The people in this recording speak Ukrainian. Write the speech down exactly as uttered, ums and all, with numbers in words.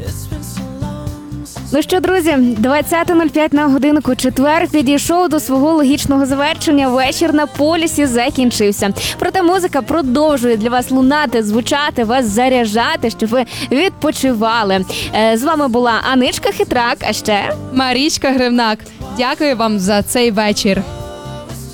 Ну що, друзі, двадцята нуль п'ять на годинку, четвер підійшов до свого логічного завершення. Вечір на полюсі закінчився. Проте музика продовжує для вас лунати, звучати, вас заряджати, щоб ви відпочивали. З вами була Аничка Хитрак, а ще Марічка Гривнак. Дякую вам за цей вечір.